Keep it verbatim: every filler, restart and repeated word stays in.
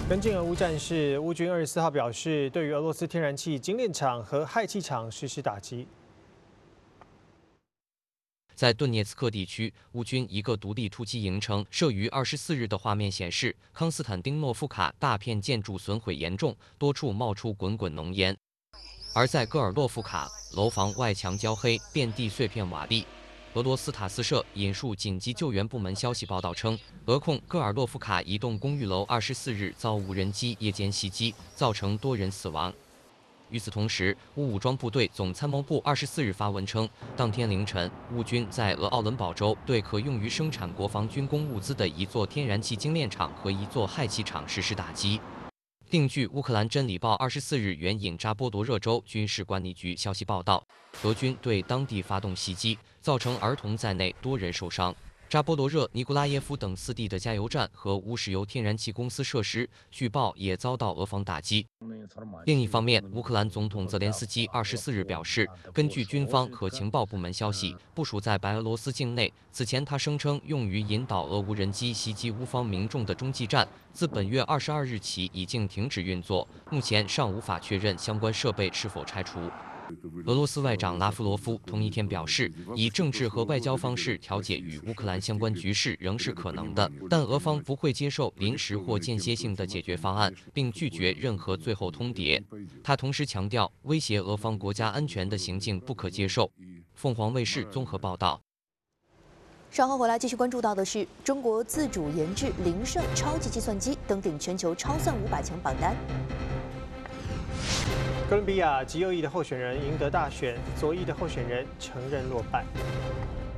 跟进俄乌战事，乌军二十四号表示，对于俄罗斯天然气精炼厂和氦气厂实施打击。 在顿涅茨克地区，乌军一个独立突击营称，摄于二十四日的画面显示，康斯坦丁诺夫卡大片建筑损毁严重，多处冒出滚滚浓烟。而在戈尔洛夫卡，楼房外墙焦黑，遍地碎片瓦砾。俄罗斯塔斯社引述紧急救援部门消息报道称，俄控戈尔洛夫卡一栋公寓楼二十四日遭无人机夜间袭击，造成多人死亡。与此同时，乌武装部队总参谋部二十四日发文称，当天凌晨，乌军在俄奥伦堡州对可用于生产国防军工物资的一座天然气精炼厂和一座氦气厂实施打击。另据乌克兰真理报二十四日援引扎波罗热州军事管理局消息报道，俄军对当地发动袭击，造成儿童在内多人受伤。扎波罗热、尼古拉耶夫等四地的加油站和乌石油天然气公司设施，据报也遭到俄方打击。另一方面，乌克兰总统泽连斯基二十四日表示，根据军方和情报部门消息，部署在白俄罗斯境内。此前，他声称用于引导俄无人机袭击乌方民众的中继站，自本月二十二日起已经停止运作，目前尚无法确认相关设备是否拆除。俄罗斯外长拉夫罗夫同一天表示，以政治和外交方式调解与乌克兰相关局势仍是可能的，但俄方不会接受临时或间歇性的解决方案，并拒绝任何最后通牒。他同时强调，威胁俄方国家安全的行径不可接受。凤凰卫视综合报道。 稍后回来继续关注到的是，中国自主研制零胜超级计算机登顶全球超算五百强榜单。 哥伦比亚极右翼的候选人赢得大选，左翼的候选人承认落败。